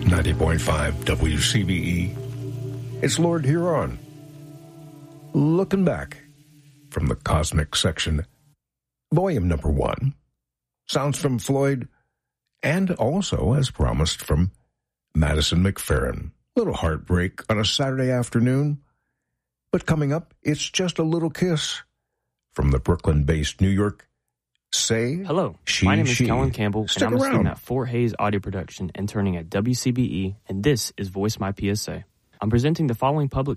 90.5 WCBE. It's Lord Huron. Looking back from the Cosmic Section, volume number 1. Sounds from Floyd, and also, as promised, from Madison McFerrin. Little heartbreak on a Saturday afternoon. But coming up, it's Just a Little Kiss from the Brooklyn-based New York Say. Hello, she, my name is she. Kellen Campbell, Stick and I'm a student around. at Fort Hayes Audio Production, interning at WCBE, and this is Voice My PSA. I'm presenting the following public